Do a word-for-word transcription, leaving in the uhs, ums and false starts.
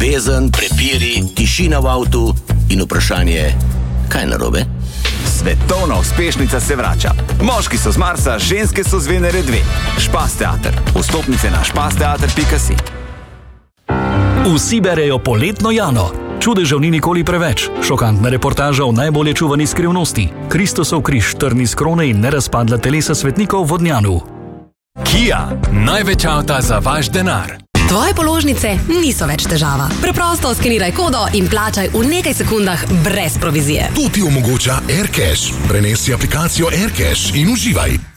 ljubezen, prepiri, tišina v avtu in vprašanje, kaj narobe? Svetovna uspešnica se vrača. Moški so z Marsa, ženske so z Venere dve. Špas teater. Vstopnice na špas teater pika si. Vsi berejo Poletno Jano. Čudežev ni nikoli preveč. Šokantna reportaža o najbolje čuvani skrivnosti. Kristusov križ, trni z krone in nerazpadla telesa svetnikov v Vodnjanu. Kia. Največ avta za vaš denar. Tvoje položnice niso več težava. Preprosto skeniraj kodo in plačaj v nekaj sekundah brez provizije. To ti omogoča AirCash. Prenesi aplikacijo AirCash in uživaj.